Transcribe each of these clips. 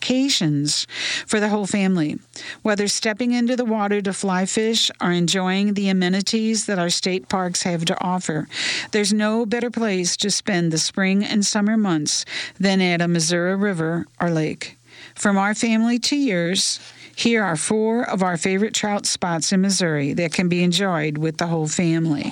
vacations for the whole family. Whether stepping into the water to fly fish or enjoying the amenities that our state parks have to offer, there's no better place to spend the spring and summer months than at a Missouri river or lake. From our family to yours, here are 4 of our favorite trout spots in Missouri that can be enjoyed with the whole family.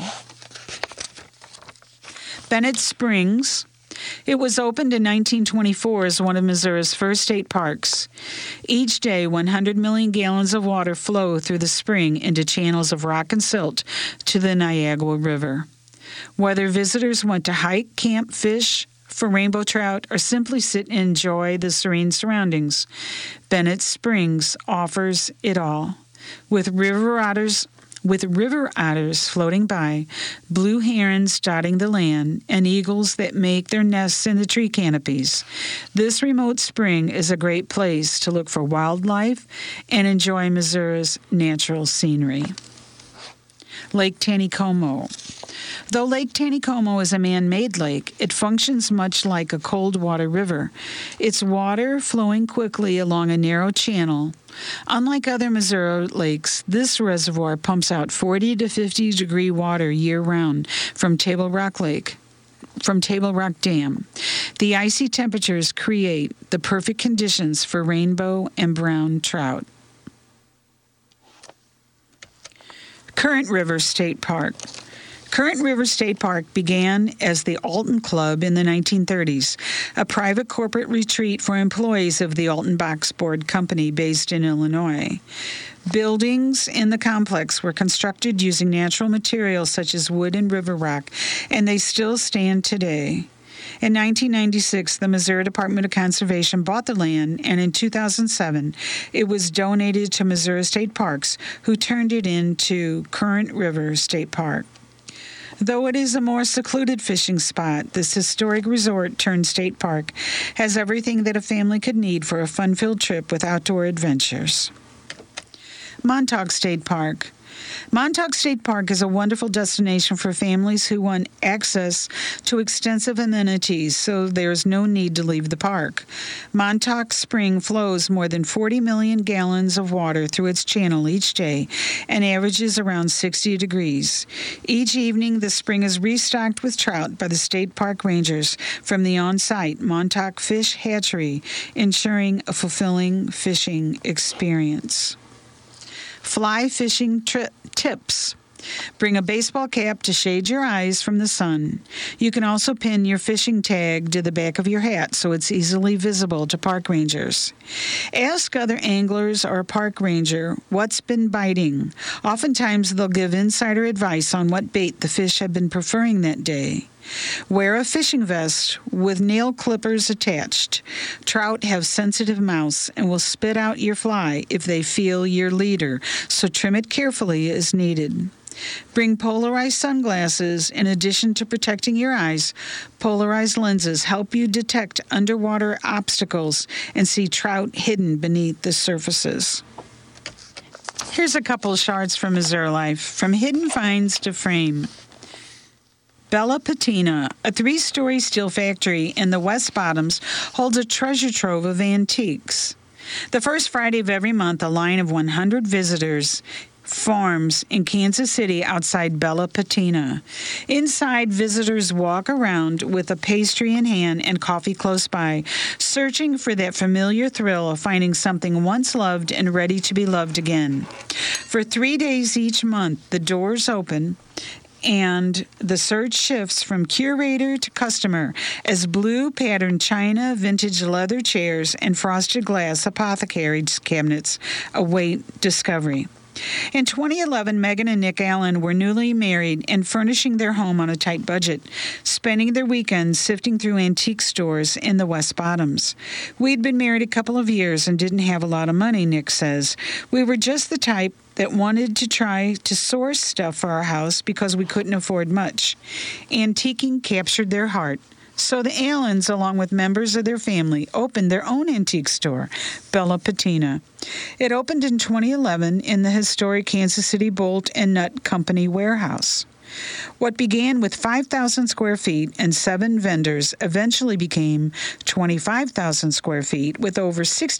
Bennett Springs. It was opened in 1924 as one of Missouri's first state parks. Each day, 100 million gallons of water flow through the spring into channels of rock and silt to the Niagara River. Whether visitors want to hike, camp, fish for rainbow trout, or simply sit and enjoy the serene surroundings, Bennett Springs offers it all. With river otters floating by, blue herons dotting the land, and eagles that make their nests in the tree canopies, this remote spring is a great place to look for wildlife and enjoy Missouri's natural scenery. Lake Taneycomo. Though Lake Taneycomo is a man-made lake, it functions much like a cold water river, its water flowing quickly along a narrow channel. Unlike other Missouri lakes, this reservoir pumps out 40 to 50 degree water year-round from Table Rock Dam. The icy temperatures create the perfect conditions for rainbow and brown trout. Current River State Park. Current River State Park began as the Alton Club in the 1930s, a private corporate retreat for employees of the Alton Box Board Company based in Illinois. Buildings in the complex were constructed using natural materials such as wood and river rock, and they still stand today. In 1996, the Missouri Department of Conservation bought the land, and in 2007, it was donated to Missouri State Parks, who turned it into Current River State Park. Though it is a more secluded fishing spot, this historic resort turned state park has everything that a family could need for a fun-filled trip with outdoor adventures. Montauk State Park. Montauk State Park is a wonderful destination for families who want access to extensive amenities, so there's no need to leave the park. Montauk Spring flows more than 40 million gallons of water through its channel each day and averages around 60 degrees. Each evening, the spring is restocked with trout by the state park rangers from the on-site Montauk Fish Hatchery, ensuring a fulfilling fishing experience. Fly fishing tips. Bring a baseball cap to shade your eyes from the sun. You can also pin your fishing tag to the back of your hat so it's easily visible to park rangers. Ask other anglers or a park ranger what's been biting. Oftentimes they'll give insider advice on what bait the fish have been preferring that day. Wear a fishing vest with nail clippers attached. Trout have sensitive mouths and will spit out your fly if they feel your leader, so trim it carefully as needed. Bring polarized sunglasses. In addition to protecting your eyes, polarized lenses help you detect underwater obstacles and see trout hidden beneath the surfaces. Here's a couple shots from Missouri life, from hidden finds to fame. Bella Patina, a 3-story steel factory in the West Bottoms, holds a treasure trove of antiques. The first Friday of every month, a line of 100 visitors forms in Kansas City outside Bella Patina. Inside, visitors walk around with a pastry in hand and coffee close by, searching for that familiar thrill of finding something once loved and ready to be loved again. For 3 days each month, the doors open, and the search shifts from curator to customer as blue patterned china, vintage leather chairs, and frosted glass apothecary cabinets await discovery. In 2011, Megan and Nick Allen were newly married and furnishing their home on a tight budget, spending their weekends sifting through antique stores in the West Bottoms. We'd been married a couple of years and didn't have a lot of money, Nick says. We were just the type that wanted to try to source stuff for our house because we couldn't afford much. Antiquing captured their heart. So the Allens, along with members of their family, opened their own antique store, Bella Patina. It opened in 2011 in the historic Kansas City Bolt and Nut Company warehouse. What began with 5,000 square feet and 7 vendors eventually became 25,000 square feet with over